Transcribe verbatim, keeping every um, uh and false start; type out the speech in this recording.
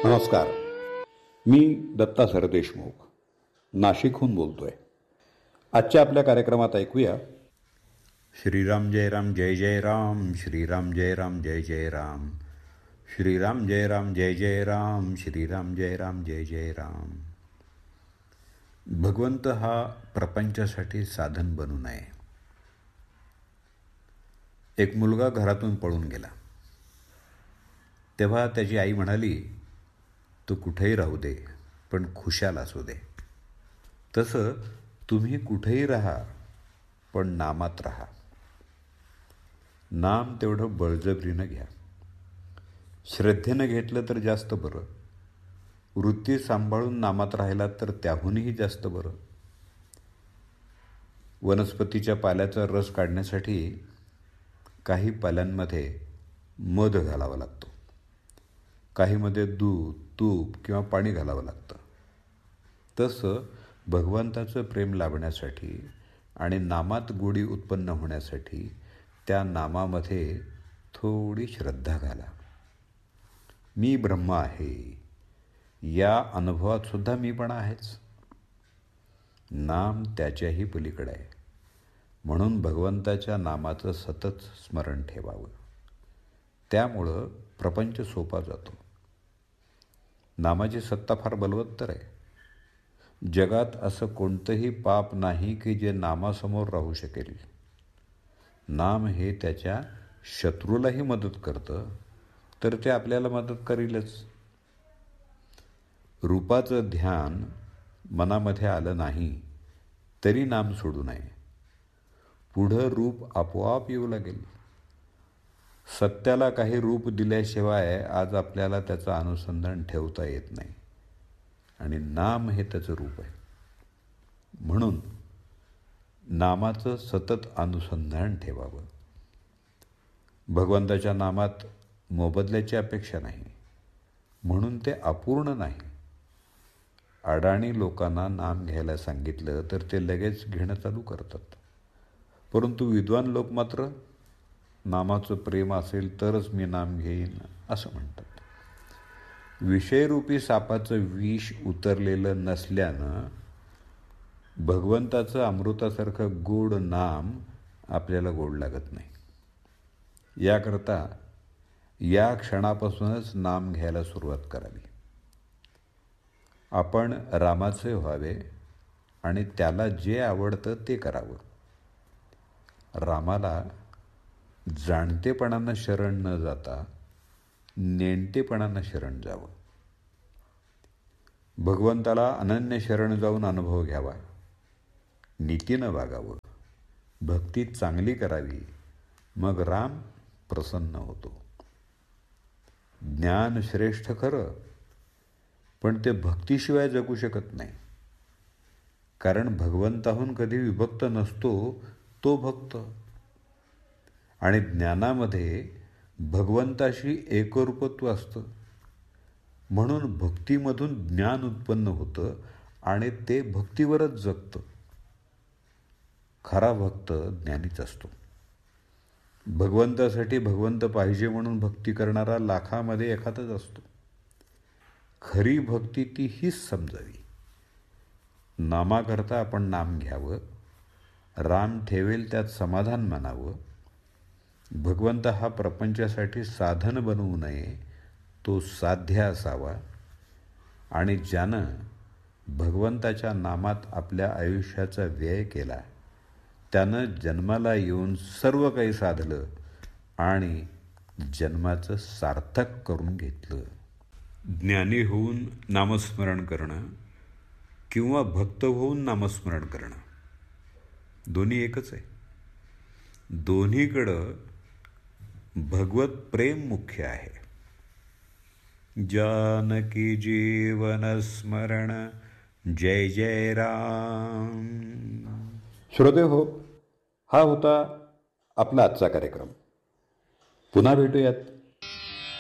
नमस्कार. मी दत्ता सरदेशमुख नाशिकहून बोलतोय. आजच्या आपल्या कार्यक्रमात ऐकूया श्रीराम जय राम जय जय राम, श्रीराम जय राम जय जय राम, श्रीराम जय राम जय जय राम, श्रीराम जय राम जय जय राम. भगवंत हा प्रपंचासाठी साधन बनू नये. एक मुलगा घरातून पळून गेला. तेव्हा त्याची आई म्हणाली, तू कुठेही राहू दे पण खुशाल असू दे. तसं तुम्ही कुठेही राहा पण नामात राहा. नाम तेवढं बळजबरीनं घ्या. श्रद्धेनं घेतलं तर जास्त बरं. वृत्ती सांभाळून नामात राहिला तर त्याहूनही जास्त बरं. वनस्पतीच्या पाल्याचा रस काढण्यासाठी काही पाल्यांमध्ये मध घालावा लागतो, काहीमध्ये दूध, तूप किंवा पाणी घालावं लागतं. तसं भगवंताचं प्रेम लाभण्यासाठी आणि नामात गोडी उत्पन्न होण्यासाठी त्या नामामध्ये थोडी श्रद्धा घाला. मी ब्रह्म आहे या अनुभवात सुद्धा मीपणा आहेच. नाम त्याच्याही पलीकडे आहे. म्हणून भगवंताच्या नामाचं सतत स्मरण ठेवावं. त्यामुळं प्रपंच सोपा जातो. नामाची सत्ता फार बलवत्तर आहे. जगात असं कोणतंही पाप नाही की जे नामासमोर राहू शकेल. नाम हे त्याच्या शत्रूलाही मदत करतं तर ते आपल्याला मदत करीलच. रूपाचं ध्यान मनामध्ये आलं नाही तरी नाम सोडू नये. पुढं रूप आपोआप येऊ लागेल. सत्याला काही रूप दिल्याशिवाय आज आपल्याला त्याचं अनुसंधान ठेवता येत नाही आणि नाम हे त्याचं रूप आहे. म्हणून नामाचं सतत अनुसंधान ठेवावं. भगवंताच्या नामात मोबदल्याची अपेक्षा नाही म्हणून ते अपूर्ण नाही. अडाणी लोकांना नाम घ्यायला सांगितलं तर ते लगेच घेणं चालू करतात. परंतु विद्वान लोक मात्र नामाचं प्रेम असेल तरच मी नाम घेईन असं म्हणतात. विषयरूपी सापाचं विष उतरलेलं नसल्यानं भगवंताचं अमृतासारखं गोड नाम आपल्याला गोड लागत नाही. याकरता या क्षणापासूनच नाम घ्यायला सुरुवात करावी. आपण रामाचे व्हावे आणि त्याला जे आवडतं ते करावं. रामाला जाणतेपणानं शरण न जाता नेणतेपणानं शरण जावं. भगवंताला अनन्य शरण जाऊन अनुभव घ्यावा. नीतीनं वागावं. भक्ती चांगली करावी. मग राम प्रसन्न होतो. ज्ञान श्रेष्ठ खरं पण ते भक्तीशिवाय जगू शकत नाही. कारण भगवंताहून कधी विभक्त नसतो तो भक्त. आणि ज्ञानामध्ये भगवंताशी एकरूपत्व असतं. म्हणून भक्तीमधून ज्ञान उत्पन्न होतं आणि ते भक्तीवरच जगतं. खरा भक्त ज्ञानीच असतो. भगवंतासाठी भगवंत पाहिजे म्हणून भक्ती करणारा लाखामध्ये एखादाच असतो. खरी भक्ती ती हीच समजावी. नामाकरता आपण नाम घ्यावं. राम ठेवेल त्यात समाधान मानावं. भगवंत हा प्रपंचासाठी साधन बनवू नये, तो साध्य असावा. आणि ज्यानं भगवंताच्या नामात आपल्या आयुष्याचा व्यय केला त्यानं जन्माला येऊन सर्व काही साधलं आणि जन्माचं सार्थक करून घेतलं. ज्ञानी होऊन नामस्मरण करणं किंवा भक्त होऊन नामस्मरण करणं दोन्ही एकच आहे. दोन्हीकडं भगवत प्रेम मुख्य आहे. जानकी जीवन स्मरण जय जय राम. श्रोते हो, हा होता आपला आजचा कार्यक्रम. पुन्हा भेटूयात